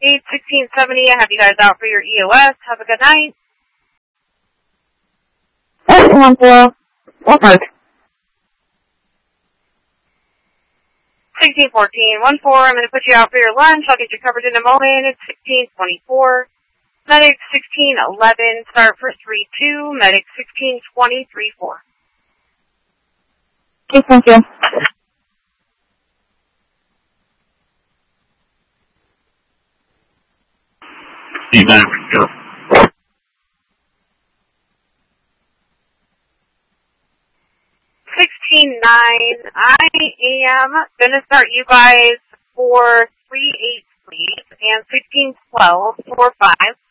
8:16:70. I have you guys out for your EOS. Have a good night. 14. What mark? 16:14. 14. I'm going to put you out for your lunch. I'll get you covered in a moment. It's 16:24. Medic 16:11. Start for 3-2. Medic 16:20. 3-4. Okay, thank you. Feedback. 16:9. I am going to start you guys for 3-8, please, and 16:12, 4-5.